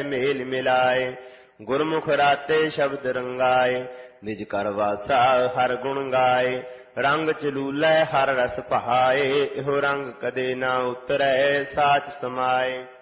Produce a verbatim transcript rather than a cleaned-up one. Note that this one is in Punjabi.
ਮੇਲ ਮਿਲਾਏ। ਗੁਰਮੁਖ ਰਾਤੇ ਸ਼ਬਦ ਰੰਗਾਏ, ਨਿਜ ਕਰ ਵਾਸਾ ਹਰ ਗੁਣ ਗਾਏ। ਰੰਗ ਚਲੂਲੇ ਹਰ ਰਸ ਪਹਾਏ, ਇਹੋ ਰੰਗ ਕਦੇ ਨਾ ਉਤਰੈ ਸਾਚ ਸਮਾਏ।